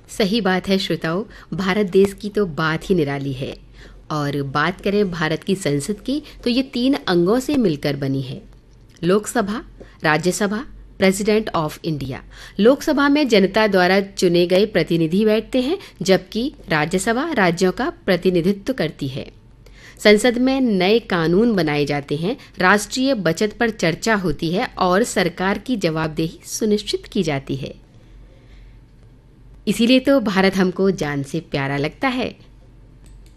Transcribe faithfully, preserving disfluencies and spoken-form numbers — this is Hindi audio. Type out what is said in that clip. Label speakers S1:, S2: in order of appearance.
S1: सही बात है श्रोताओं, भारत देश की तो बात ही निराली है। और बात करें भारत की संसद की तो ये तीन अंगों से मिलकर बनी है। Lok Sabha, Rajya Sabha, president of India. Lok Sabha में जनता द्वारा चुने गए प्रतिनिधि बैठते हैं, जबकि राज्यसभा राज्यों का प्रतिनिधित्व करती है। संसद में नए कानून बनाए जाते हैं, राष्ट्रीय बचत पर चर्चा होती है और सरकार की जवाबदेही सुनिश्चित की जाती है। इसीलिए तो भारत हमको जान से प्यारा लगता है।